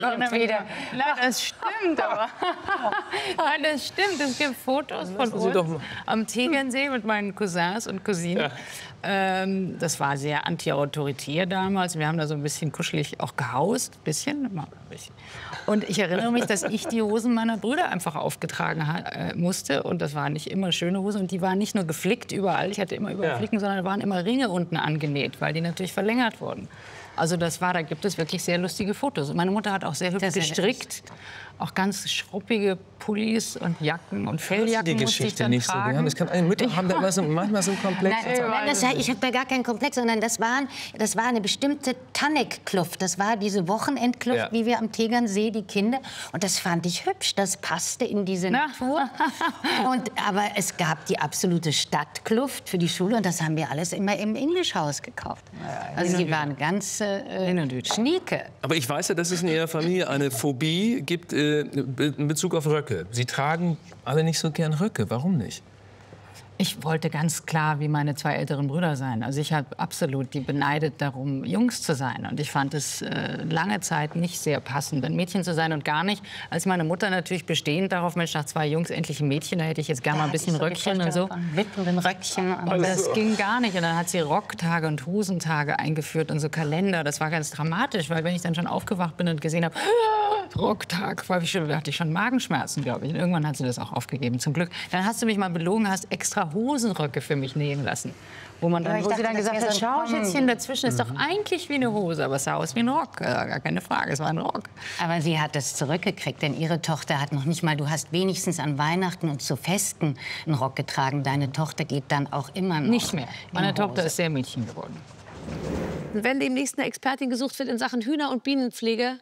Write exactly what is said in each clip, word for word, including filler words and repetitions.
wieder. Nein, das stimmt aber. Nein, das stimmt. Es gibt Fotos von uns am Tegernsee mit meinen Cousins und Cousinen. Ja. Ähm, das war sehr anti-autoritär damals. Wir haben da so ein bisschen kuschelig auch gehaust. Ein bisschen. Und ich erinnere mich, dass ich die Hosen meiner Brüder einfach aufgetragen äh, musste. Und das waren nicht immer schöne Hosen. Und die waren nicht nur geflickt überall. Ich hatte immer überall ja. Flicken, sondern da waren immer Ringe unten angenäht, weil die natürlich verlängert wurden. Also das war, da gibt es wirklich sehr lustige Fotos. Und meine Mutter hat auch sehr hübsch gestrickt. Auch ganz schruppige Pullis und Jacken und Felljacken die musste ich Geschichte dann nicht tragen. So gern. Das kann, eine Mütter haben da immer so, manchmal so einen Komplex. Nein, also, nein, das, ich habe da gar keinen Komplex, sondern das, waren, das war eine bestimmte Tannic-Kluft. Das war diese Wochenendkluft, ja. wie wir am Tegernsee, die Kinder. Und das fand ich hübsch. Das passte in diese Natur. Und, aber es gab die absolute Stadtkluft für die Schule. Und das haben wir alles immer im English-Haus gekauft. Also die waren ganz äh, schnieke. Aber ich weiß ja, dass es in Ihrer Familie eine Phobie gibt äh, in Bezug auf Röcke. Sie tragen alle nicht so gern Röcke. Warum nicht? Ich wollte ganz klar wie meine zwei älteren Brüder sein. Also ich habe absolut die beneidet darum, Jungs zu sein. Und ich fand es äh, lange Zeit nicht sehr passend, ein Mädchen zu sein und gar nicht. Als meine Mutter natürlich bestehend darauf, Mensch, nach zwei Jungs endlich ein Mädchen, da hätte ich jetzt gerne mal ein bisschen so Röckchen und so. Wippenden Röckchen. Und das so. ging gar nicht. Und dann hat sie Rocktage und Hosentage eingeführt und so Kalender. Das war ganz dramatisch, weil wenn ich dann schon aufgewacht bin und gesehen habe, Rocktag, da hatte ich schon Magenschmerzen, glaube ich. Und irgendwann hat sie das auch aufgegeben, zum Glück. Dann hast du mich mal belogen, hast extra Hosenröcke für mich nähen lassen. Wo, man dann, ja, wo dachte, sie dann gesagt hat, so schau, Schätzchen, dazwischen ist doch eigentlich wie eine Hose. Aber es sah aus wie ein Rock. Ja, gar keine Frage, es war ein Rock. Aber sie hat das zurückgekriegt, denn ihre Tochter hat noch nicht mal, du hast wenigstens an Weihnachten und zu Festen einen Rock getragen. Deine Tochter geht dann auch immer noch. Nicht mehr. Meine Tochter ist sehr Mädchen geworden. Wenn demnächst eine Expertin gesucht wird in Sachen Hühner- und Bienenpflege,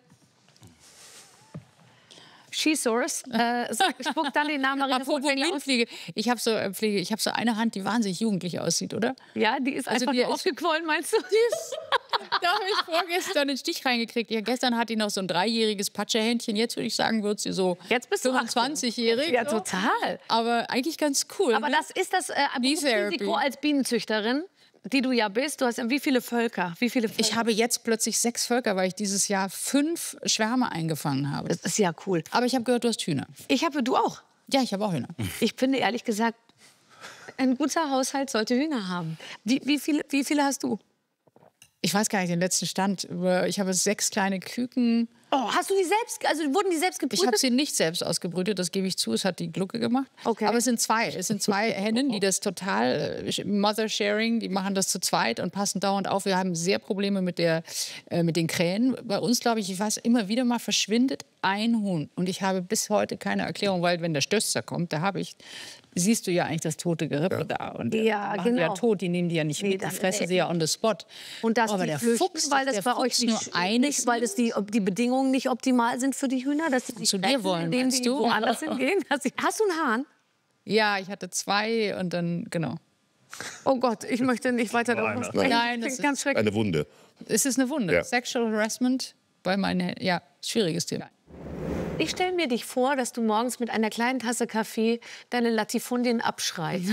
She-Source, äh, spuckt dann den Namen Marina Furtwängler aus. Ich habe so, äh, Pflege, ich hab so eine Hand, die wahnsinnig jugendlich aussieht, oder? Ja, die ist also einfach die ist, aufgequollen, meinst du? Da habe ich vorgestern den Stich reingekriegt. Ja, gestern hat die noch so ein dreijähriges Patschehändchen. Jetzt würde ich sagen, wird sie so Jetzt bist du fünfundzwanzigjährig. Ja, total. Aber eigentlich ganz cool. Aber ne? das ist das äh, Risiko als Bienenzüchterin, die du ja bist. Du hast ja wie viele Völker? Wie viele Völker? Ich habe jetzt plötzlich sechs Völker, weil ich dieses Jahr fünf Schwärme eingefangen habe. Das ist ja cool. Aber ich habe gehört, du hast Hühner. Ich habe, du auch? Ja, ich habe auch Hühner. Ich finde ehrlich gesagt, ein guter Haushalt sollte Hühner haben. Wie, wie, viele, wie viele hast du? Ich weiß gar nicht den letzten Stand. Ich habe sechs kleine Küken. Oh, hast du die selbst, also wurden die selbst gebrütet? Ich habe sie nicht selbst ausgebrütet, das gebe ich zu. Es hat die Glucke gemacht. Okay. Aber es sind zwei. Es sind zwei Hennen, die das total äh, Mother-Sharing, die machen das zu zweit und passen dauernd auf. Wir haben sehr Probleme mit, der, äh, mit den Krähen. Bei uns, glaube ich, ich weiß, immer wieder mal verschwindet ein Huhn. Und ich habe bis heute keine Erklärung, weil wenn der Stößer kommt, da habe ich, siehst du ja eigentlich das tote Gerippe ja. da. Und ja, machen genau. ja tot, die nehmen die ja nicht nee, mit, die fressen nee. sie ja on the spot. Und das aber die der flüchten, Fuchs, weil das bei euch nur nicht, weil das die, die Bedingungen nicht optimal sind für die Hühner, dass sie zu dir wollen, denen die du? woanders hingehen. Hast du einen Hahn? Ja, ich hatte zwei und dann, genau. Oh Gott, ich möchte nicht weiter darüber sprechen. Nein, das ganz ist eine Wunde. Es ist eine Wunde. Ja. Sexual Harassment bei meinen, ja, schwieriges Thema. Ich stelle mir dich vor, dass du morgens mit einer kleinen Tasse Kaffee deine Latifundien abschreibst.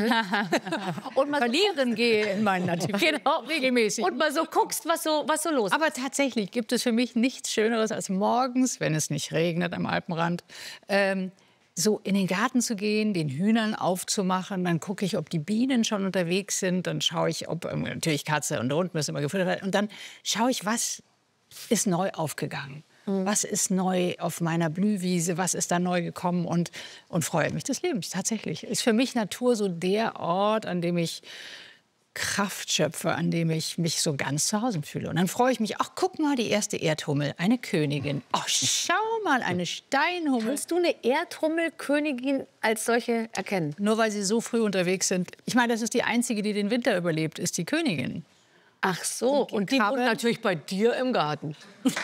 Und mal verlieren so gehe in meinen Latifundien. Genau, regelmäßig. Und mal so guckst, was so, was so los ist. Aber tatsächlich gibt es für mich nichts Schöneres, als morgens, wenn es nicht regnet am Alpenrand, ähm, so in den Garten zu gehen, den Hühnern aufzumachen. Dann gucke ich, ob die Bienen schon unterwegs sind. Dann schaue ich, ob ähm, natürlich Katze und Hund müssen immer gefüttert werden. Und dann schaue ich, was ist neu aufgegangen. Was ist neu auf meiner Blühwiese? Was ist da neu gekommen? Und, und freue mich des Lebens, tatsächlich. Ist für mich Natur so der Ort, an dem ich Kraft schöpfe, an dem ich mich so ganz zu Hause fühle. Und dann freue ich mich, ach, guck mal, die erste Erdhummel, eine Königin. Ach, schau mal, eine Steinhummel. Kannst du eine Erdhummelkönigin als solche erkennen? Nur weil sie so früh unterwegs sind. Ich meine, das ist die einzige, die den Winter überlebt, ist die Königin. Ach so, und die wohnt natürlich bei dir im Garten. Weißt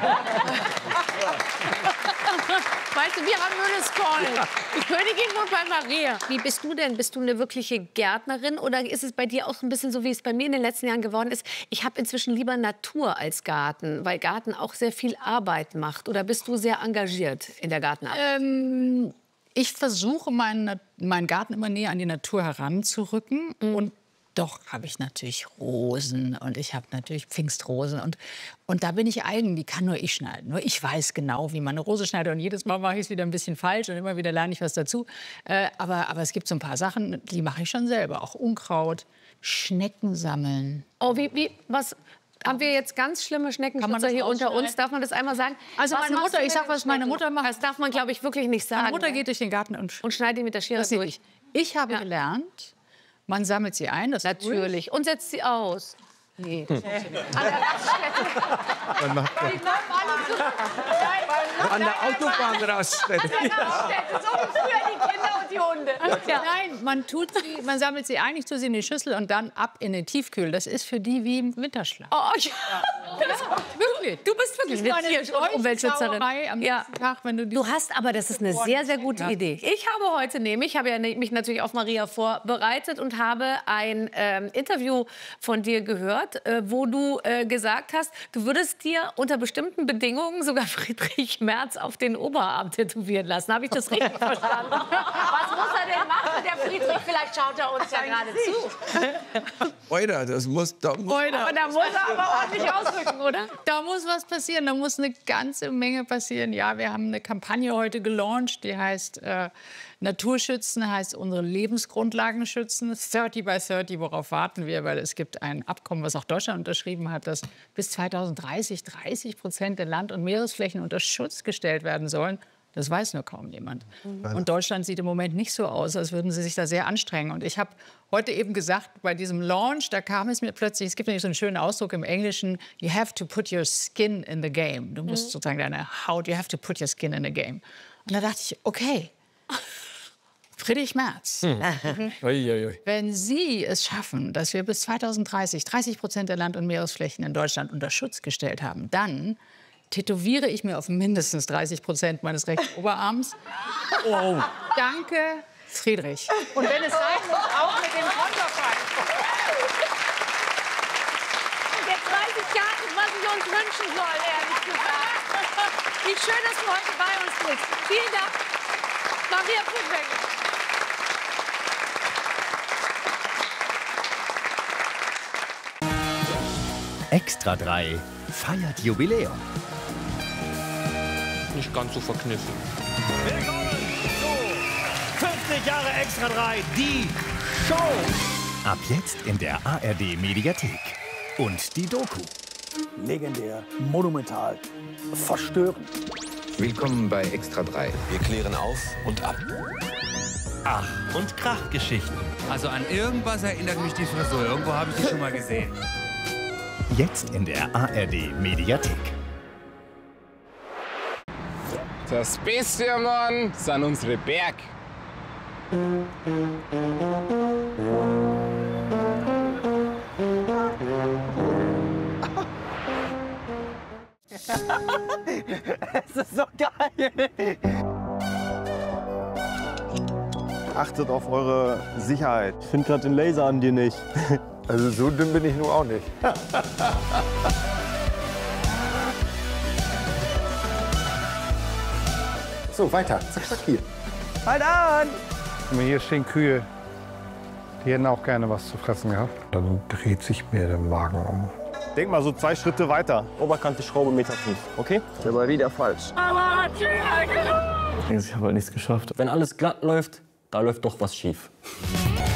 du, wir haben nur das Call. Die Königin wohnt bei Maria. Wie bist du denn? Bist du eine wirkliche Gärtnerin oder ist es bei dir auch ein bisschen so, wie es bei mir in den letzten Jahren geworden ist? Ich habe inzwischen lieber Natur als Garten, weil Garten auch sehr viel Arbeit macht. Oder bist du sehr engagiert in der Gartenarbeit? Ähm, ich versuche, meinen, meinen Garten immer näher an die Natur heranzurücken. Mhm. Und Doch, habe ich natürlich Rosen und ich habe natürlich Pfingstrosen. Und, und da bin ich eigen, die kann nur ich schneiden. Nur ich weiß genau, wie man eine Rose schneidet. Und jedes Mal mache ich es wieder ein bisschen falsch und immer wieder lerne ich was dazu. Äh, aber, aber es gibt so ein paar Sachen, die mache ich schon selber. Auch Unkraut, Schnecken sammeln. Oh, wie, wie, was... Haben wir jetzt ganz schlimme Schneckenschützer hier unter uns? Darf man das einmal sagen? Also was meine Mutter, ich sag, was meine Mutter macht. Das darf man, glaube ich, wirklich nicht sagen. Meine Mutter geht durch den Garten und, und schneidet die mit der Schere das durch. Ich, ich habe ja. gelernt, man sammelt sie ein. Das natürlich. Und setzt sie aus. Nee. Hm. An der Man macht an der Autobahnraststätte. So wie früher die Kinder und die Hunde. Ja. Nein, man, tut sie, man sammelt sie ein, ich tue sie in die Schüssel und dann ab in den Tiefkühl. Das ist für die wie im Winterschlaf. Oh, ja. Ja. Wirklich. Du bist wirklich eine Umweltschützerin. Am ja. Tag, wenn du, du hast aber, das ist eine sehr, sehr gute ja. Idee. Ich habe heute nämlich, ich habe ja mich natürlich auf Maria vorbereitet und habe ein ähm, Interview von dir gehört, äh, wo du äh, gesagt hast, du würdest dir unter bestimmten Bedingungen sogar Friedrich Merz auf den Oberarm tätowieren lassen. Habe ich das richtig verstanden? Was muss er denn machen, der Friedrich? Vielleicht schaut er uns ja gerade zu. Oida, das muss... Da muss Oida. Aber da muss er aber ordentlich ausrücken, oder? Da muss was passieren, da muss eine ganze Menge passieren. Ja, wir haben eine Kampagne heute gelauncht, die heißt äh, Naturschützen, heißt unsere Lebensgrundlagen schützen. dreißig by dreißig, worauf warten wir? Weil es gibt ein Abkommen, was auch Deutschland unterschrieben hat, dass bis zweitausenddreißig dreißig Prozent der Land- und Meeresflächen unter Schutz gestellt werden sollen. Das weiß nur kaum jemand. Und Deutschland sieht im Moment nicht so aus, als würden sie sich da sehr anstrengen. Und ich habe heute eben gesagt, bei diesem Launch, da kam es mir plötzlich, es gibt nämlich so einen schönen Ausdruck im Englischen, you have to put your skin in the game. Du musst mhm. sozusagen deine Haut, you have to put your skin in the game. Und da dachte ich, okay, Friedrich Merz, hm. ui, ui, ui. wenn Sie es schaffen, dass wir bis zweitausenddreißig dreißig Prozent der Land- und Meeresflächen in Deutschland unter Schutz gestellt haben, dann tätowiere ich mir auf mindestens dreißig Prozent meines rechten Oberarms. Oh. Danke, Friedrich. Und wenn es sein muss, auch mit dem Konterfei. Und jetzt weiß ich gar nicht, was ich uns wünschen soll, ehrlich gesagt. Wie schön, dass du heute bei uns bist. Vielen Dank, Maria Furtwängler. Extra drei feiert Jubiläum. Nicht ganz so verkniffen. Willkommen zu fünfzig Jahre Extra drei, die Show. Ab jetzt in der A R D Mediathek. Und die Doku. Legendär, monumental, verstörend. Willkommen bei Extra drei. Wir klären auf und ab. Ach und Krachgeschichten. Also an irgendwas erinnert mich die Frisur. Irgendwo habe ich die schon mal gesehen. Jetzt in der A R D Mediathek. Das Beste, Mann, sind unsere Berg. Es ist so geil. Achtet auf eure Sicherheit. Ich finde gerade den Laser an dir nicht. Also so dünn bin ich nun auch nicht. So, weiter. Zack, zack, hier. Halt an! Hier stehen Kühe. Die hätten auch gerne was zu fressen gehabt. Dann dreht sich mir der Magen um. Denk mal so zwei Schritte weiter. Oberkante Schraube, Meter fünf. Okay? Der war wieder falsch. Ich habe halt nichts geschafft. Wenn alles glatt läuft, da läuft doch was schief.